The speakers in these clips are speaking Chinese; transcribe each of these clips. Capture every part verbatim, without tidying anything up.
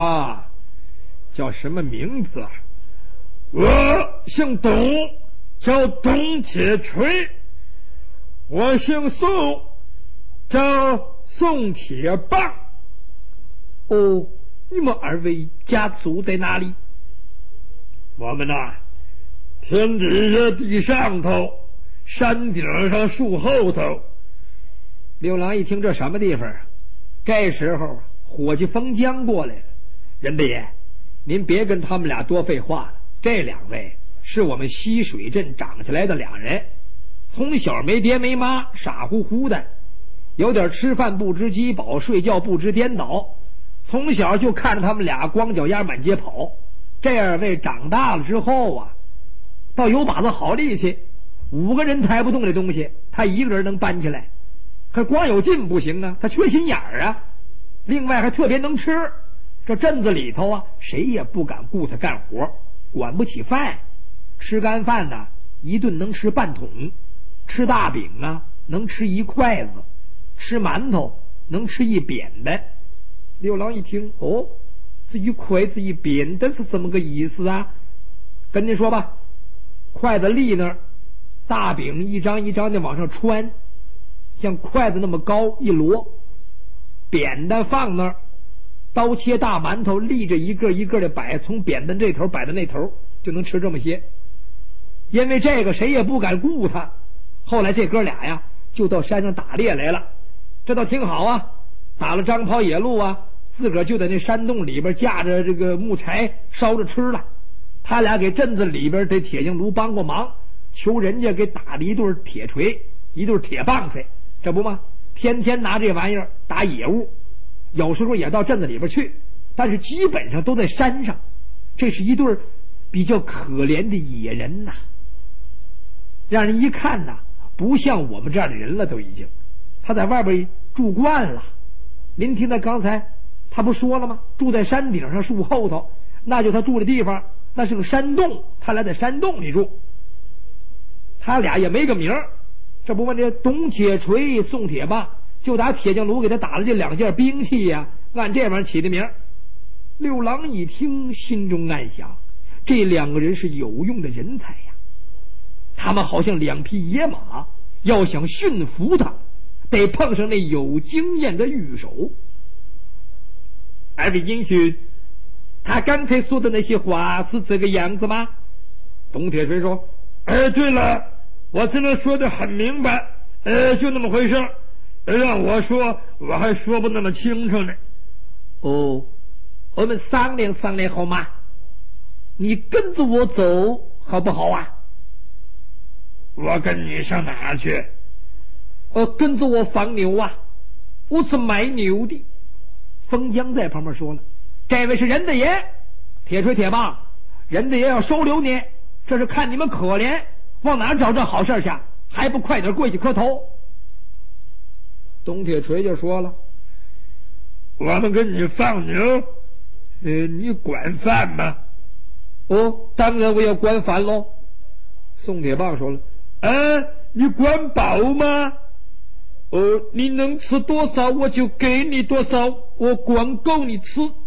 啊，叫什么名字？我姓董，叫董铁锤。我姓宋，叫宋铁棒。 哦，你们二位家住在哪里？ 我们呐，天底下地上头，山顶上树后头。 刘郎一听这什么地方啊？这时候伙计封江过来了。任大爷，您别跟他们俩多废话了。这两位是我们西水镇长起来的两人，从小没爹没妈，傻乎乎的，有点吃饭不知饥饱，睡觉不知颠倒。从小就看着他们俩光脚丫满街跑。这二位长大了之后啊，倒有把子好力气，五个人抬不动这东西，他一个人能搬起来。可光有劲不行啊，他缺心眼儿啊。另外还特别能吃，这镇子里头啊，谁也不敢雇他干活，管不起饭。吃干饭呢，一顿能吃半桶；吃大饼啊，能吃一筷子；吃馒头能吃一扁担。六郎一听，哦，这一筷子一扁担是怎么个意思啊？跟您说吧，筷子立那儿，大饼一张一张的往上穿，像筷子那么高一摞，扁担放那儿，刀切大馒头立着一个一个的摆，从扁担这头摆到那头，就能吃这么些。因为这个谁也不敢顾他，后来这哥俩呀就到山上打猎来了，这倒挺好啊，打了张袍野鹿啊，自个儿就在那山洞里边架着这个木柴烧着吃了。他俩给镇子里边的铁匠炉帮过忙，求人家给打了一对铁锤，一对铁棒槌，这不吗？天天拿这玩意儿打野物，有时候也到镇子里边去，但是基本上都在山上。这是一对比较可怜的野人呐，让人一看呐，不像我们这样的人了，都已经。他在外边住惯了，您听他刚才他不说了吗？住在山顶上树后头，那就他住的地方，那是个山洞，他俩在山洞里住。他俩也没个名儿，这不问这董铁锤宋铁棒，就打铁匠炉给他打了这两件兵器呀、啊，按这玩意儿起的名儿。六郎一听，心中暗想，这两个人是有用的人才呀，他们好像两匹野马，要想驯服他，得碰上那有经验的御手。二位英雄，他刚才说的那些话是这个样子吗？董铁锤说： 哎，对了，我真的说的很明白，呃，就那么回事，让我说我还说不那么清楚呢。 哦，我们商量商量好吗？你跟着我走好不好啊？ 我跟你上哪去？ 呃，跟着我放牛啊，我是卖牛的。封江在旁边说了：这位是任大爷，铁锤铁棒，任大爷要收留你，这是看你们可怜，往哪找这好事去？还不快点跪下磕头？董铁锤就说了： 我们跟你放牛，呃，你管饭吗？ 哦，当然我要管饭喽。宋铁棒说了： 哎，你管饱吗？ 哦，你能吃多少我就给你多少，我管够你吃。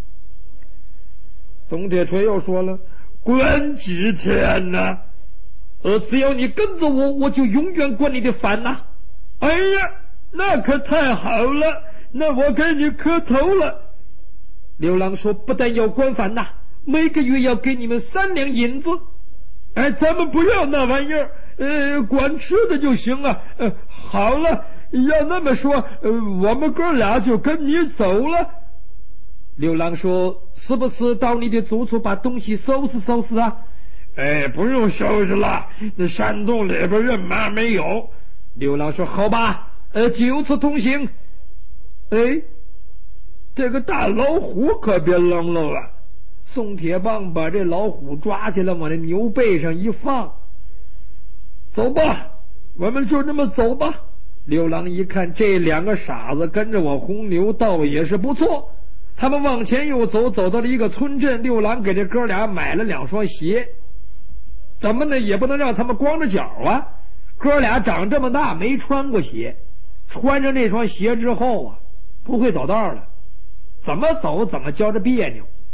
董铁锤又说了： 管几天呢？ 呃，只要你跟着我，我就永远管你的饭呐、啊。 哎呀，那可太好了，那我给你磕头了。 刘郎说：不但要管饭呐，每个月要给你们三两银子。 哎，咱们不要那玩意儿，呃，管吃的就行了。呃，好了，要那么说，呃，我们哥俩就跟你走了。 刘郎说：是不是到你的住处把东西收拾收拾啊？ 哎，不用收拾了，那山洞里边人马没有。 刘郎说：好吧，呃，就此同行。哎， 这个大老虎可别扔了啊！ 宋铁棒把这老虎抓起来，往这牛背上一放。 走吧，我们就这么走吧。 刘郎一看，这两个傻子跟着我红牛，倒也是不错。他们往前又走，走到了一个村镇。六郎给这哥俩买了两双鞋，怎么呢？也不能让他们光着脚啊。哥俩长这么大没穿过鞋，穿着那双鞋之后啊，不会走道了，怎么走怎么觉着别扭。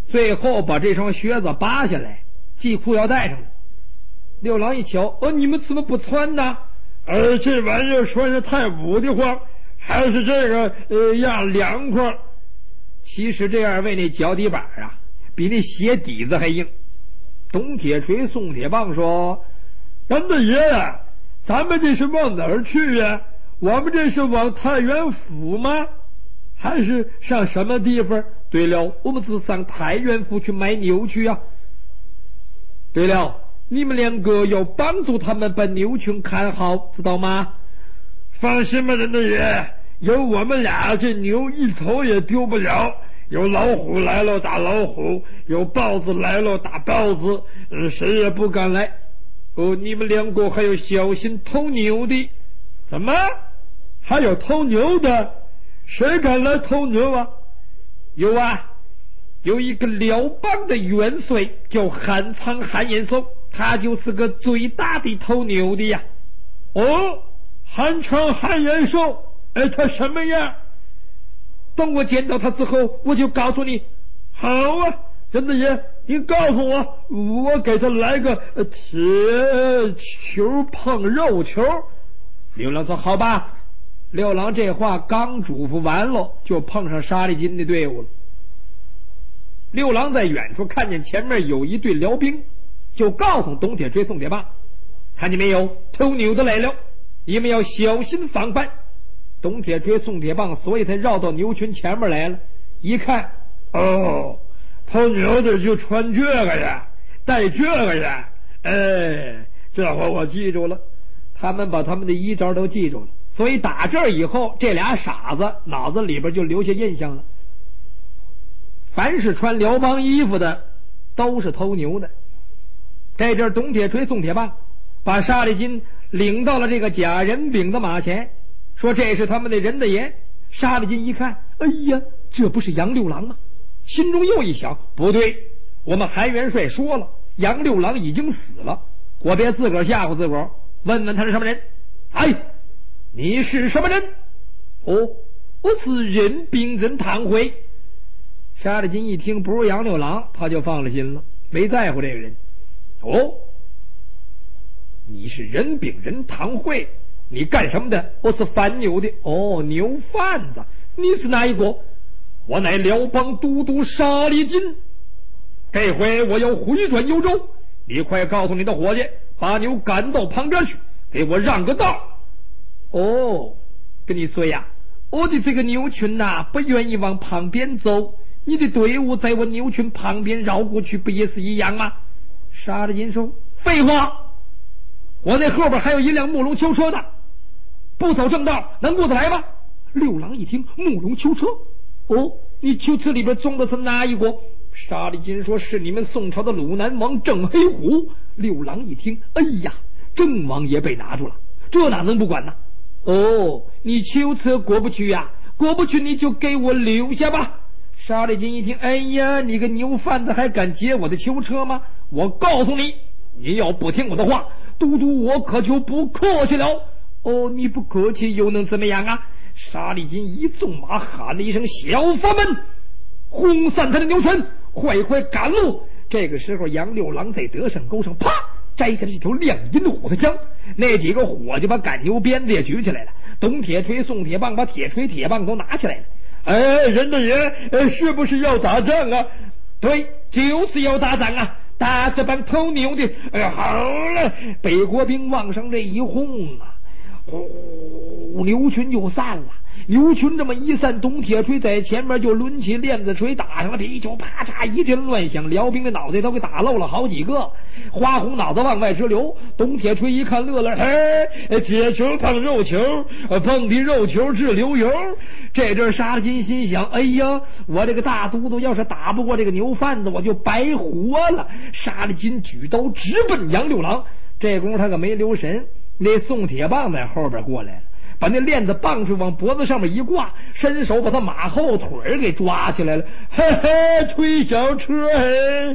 最后把这双靴子扒下来系裤腰带上了。六郎一瞧，哦，你们怎么不穿呢？ 呃，这玩意儿说是太捂得慌，还是这个呃样凉快。 其实这二位那脚底板啊，比那鞋底子还硬。董铁锤、宋铁棒说：“ 人大爷呀，咱们这是往哪儿去呀？我们这是往太原府吗？还是上什么地方？ 对了，我们是上太原府去买牛去呀。对了，你们两个要帮助他们把牛群看好，知道吗？ 放心吧，人大爷，有我们俩，这牛一头也丢不了。有老虎来了打老虎，有豹子来了打豹子，呃，谁也不敢来。 哦，你们两个还要小心偷牛的。 怎么还有偷牛的？谁敢来偷牛啊？ 有啊，有一个辽邦的元帅叫韩昌韩延寿，他就是个最大的偷牛的呀。 哦，韩昌韩延寿，哎，他什么样？ 等我见到他之后，我就告诉你。 好啊，任大爷，您告诉我，我给他来个铁球碰肉球。 刘郎说：“好吧。”六郎这话刚嘱咐完了，就碰上沙利金的队伍了。六郎在远处看见前面有一队辽兵，就告诉董铁锤、宋铁棒：“看见没有，偷牛的来了，你们要小心防范。”董铁锤、宋铁棒，所以才绕到牛群前面来了。一看， 哦，偷牛的就穿这个呀，戴这个呀，哎，这回我记住了。 他们把他们的衣着都记住了，所以打这儿以后，这俩傻子脑子里边就留下印象了。凡是穿辽邦衣服的，都是偷牛的。这阵董铁锤、宋铁棒把沙利金领到了这个假人饼的马前，说这是他们的人大爷。沙利金一看，哎呀，这不是杨六郎吗？心中又一想，不对，我们韩元帅说了，杨六郎已经死了，我别自个儿吓唬自个儿，问问他是什么人。哎，你是什么人？哦，我是任兵任堂会。沙利金一听不是杨六郎，他就放了心了，没在乎这个人。哦，你是任兵任堂会，你干什么的？我是贩牛的。哦，牛贩子。你是哪一个？我乃辽邦都督沙利金。这回我要回转幽州，你快告诉你的伙计，把牛赶到旁边去，给我让个道。哦，跟你说呀，我的这个牛群呐、啊，不愿意往旁边走，你的队伍在我牛群旁边绕过去，不也是一样吗？沙利金说：“废话，我那后边还有一辆木龙囚车呢，不走正道能过得来吗？”六郎一听木龙囚车，哦，你囚车里边装的是哪一个？沙利金说：“是你们宋朝的鲁南王郑黑虎。”六郎一听，哎呀，郑王也被拿住了，这哪能不管呢？哦，你囚车过不去呀、啊，过不去你就给我留下吧。沙利金一听，哎呀，你个牛贩子还敢劫我的囚车吗？我告诉你，你要不听我的话，都督我可就不客气了。哦，你不客气又能怎么样啊？沙利金一纵马喊了一声：“小佛们，轰散他的牛群，快快赶路！”这个时候，杨六郎在德胜沟上啪摘下了一条亮银的火腿枪，那几个伙计把赶牛鞭子也举起来了，董铁锤、宋铁棒把铁锤、铁棒都拿起来了。 哎，任大爷，呃，是不是要打仗啊？ 对，就是要打仗啊！打这帮偷牛的！哎，好了，北国兵往上这一轰啊，呼，牛群就散了。牛群这么一散，董铁锤在前面就抡起链子锤打上了皮球，啪嚓一阵乱响，辽兵的脑袋都给打漏了好几个，花红脑子往外直流。董铁锤一看乐了，嘿，铁球碰肉球，碰的肉球直流油。这阵沙利金心想，哎呀，我这个大都督要是打不过这个牛贩子，我就白活了。沙利金举刀直奔杨六郎，这功夫他可没留神，那宋铁棒在后边过来了，把那链子棒出往脖子上面一挂，伸手把他马后腿给抓起来了，嘿嘿，推小车嘿。